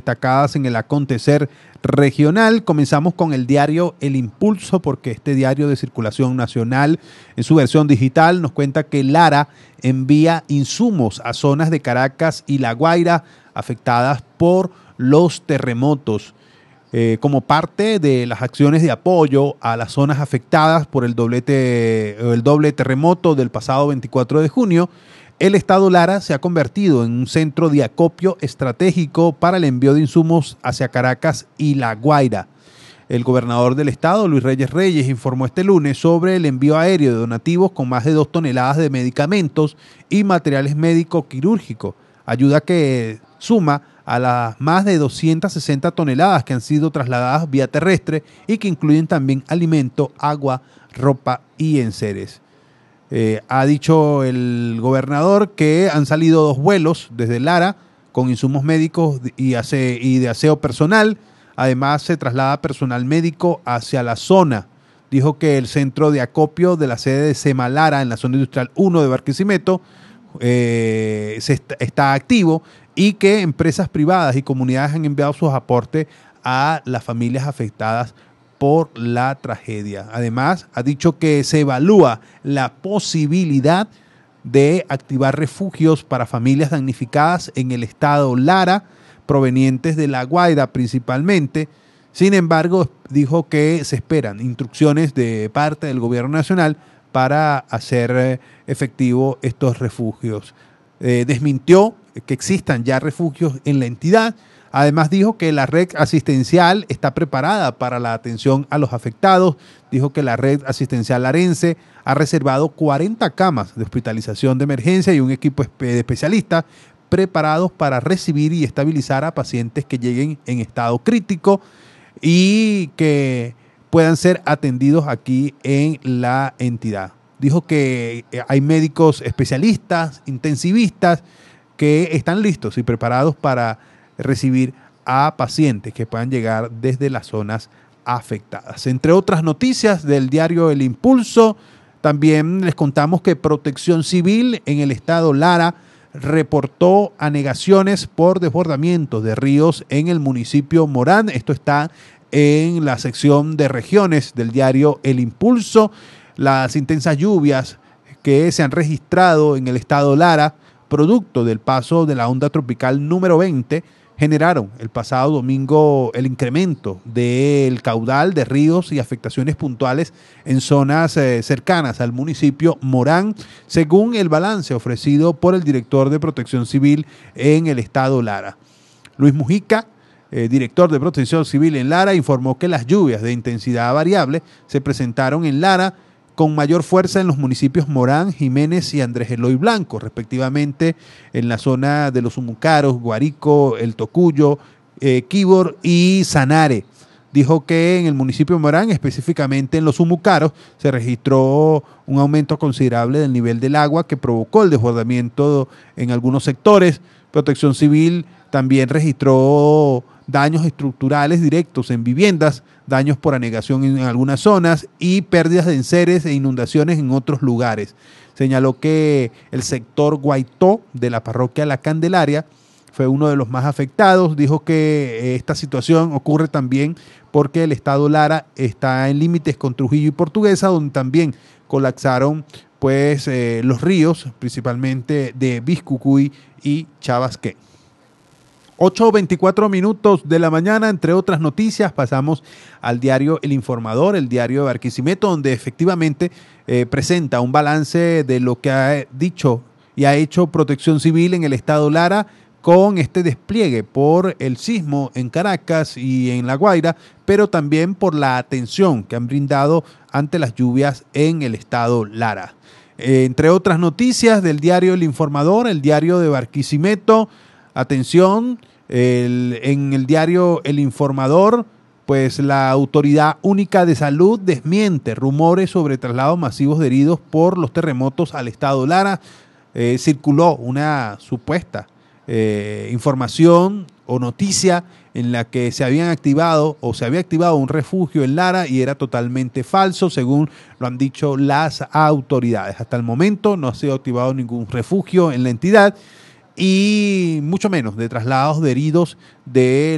destacadas en el acontecer regional. Comenzamos con el diario El Impulso, porque este diario de circulación nacional, en su versión digital, nos cuenta que Lara envía insumos a zonas de Caracas y La Guaira afectadas por los terremotos. Como parte de las acciones de apoyo a las zonas afectadas por el doble terremoto del pasado 24 de junio, el estado Lara se ha convertido en un centro de acopio estratégico para el envío de insumos hacia Caracas y La Guaira. El gobernador del estado, Luis Reyes, informó este lunes sobre el envío aéreo de donativos con más de 2 toneladas de medicamentos y materiales médico-quirúrgicos, ayuda que suma a las más de 260 toneladas que han sido trasladadas vía terrestre y que incluyen también alimento, agua, ropa y enseres. Ha dicho el gobernador que han salido 2 vuelos desde Lara con insumos médicos y de aseo personal. Además, se traslada personal médico hacia la zona. Dijo que el centro de acopio de la sede de Semalara en la zona industrial 1 de Barquisimeto está activo y que empresas privadas y comunidades han enviado sus aportes a las familias afectadas por la tragedia. Además, ha dicho que se evalúa la posibilidad de activar refugios para familias damnificadas en el estado Lara, provenientes de La Guaira principalmente. Sin embargo, dijo que se esperan instrucciones de parte del gobierno nacional para hacer efectivo estos refugios. Desmintió que existan ya refugios en la entidad. Además, dijo que la red asistencial está preparada para la atención a los afectados. Dijo que la red asistencial larense ha reservado 40 camas de hospitalización de emergencia y un equipo de especialistas preparados para recibir y estabilizar a pacientes que lleguen en estado crítico y que puedan ser atendidos aquí en la entidad. Dijo que hay médicos especialistas, intensivistas, que están listos y preparados para recibir a pacientes que puedan llegar desde las zonas afectadas. Entre otras noticias del diario El Impulso, también les contamos que Protección Civil en el estado Lara reportó anegaciones por desbordamientos de ríos en el municipio Morán. Esto está en la sección de regiones del diario El Impulso. Las intensas lluvias que se han registrado en el estado Lara, producto del paso de la onda tropical número 20, generaron el pasado domingo el incremento del caudal de ríos y afectaciones puntuales en zonas cercanas al municipio Morán, según el balance ofrecido por el director de Protección Civil en el estado Lara. Luis Mujica, director de Protección Civil en Lara, informó que las lluvias de intensidad variable se presentaron en Lara con mayor fuerza en los municipios Morán, Jiménez y Andrés Eloy Blanco, respectivamente en la zona de los Umucaros, Guarico, El Tocuyo, Quibor y Sanare. Dijo que en el municipio de Morán, específicamente en los Umucaros, se registró un aumento considerable del nivel del agua que provocó el desbordamiento en algunos sectores. Protección Civil también registró daños estructurales directos en viviendas, daños por anegación en algunas zonas y pérdidas de enseres e inundaciones en otros lugares. Señaló que el sector Guaitó de la parroquia La Candelaria fue uno de los más afectados. Dijo que esta situación ocurre también porque el estado Lara está en límites con Trujillo y Portuguesa, donde también colapsaron los ríos, principalmente de Biscucuy y Chabasquén. 8:24 de la mañana, entre otras noticias, pasamos al diario El Informador, el diario de Barquisimeto, donde efectivamente presenta un balance de lo que ha dicho y ha hecho Protección Civil en el estado Lara con este despliegue por el sismo en Caracas y en La Guaira, pero también por la atención que han brindado ante las lluvias en el estado Lara. Entre otras noticias del diario El Informador, el diario de Barquisimeto, atención, en el diario El Informador, pues la Autoridad Única de Salud desmiente rumores sobre traslados masivos de heridos por los terremotos al estado Lara. Circuló una supuesta información o noticia en la que se había activado un refugio en Lara y era totalmente falso, según lo han dicho las autoridades. Hasta el momento no ha sido activado ningún refugio en la entidad y mucho menos de traslados de heridos de